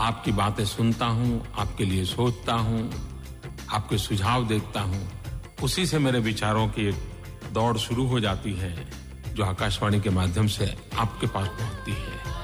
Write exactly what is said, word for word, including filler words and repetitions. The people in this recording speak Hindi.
आपकी बातें सुनता हूँ, आपके लिए सोचता हूँ, आपके सुझाव देखता हूँ, उसी से मेरे विचारों की एक दौड़ शुरू हो जाती है जो आकाशवाणी के माध्यम से आपके पास पहुंचती है।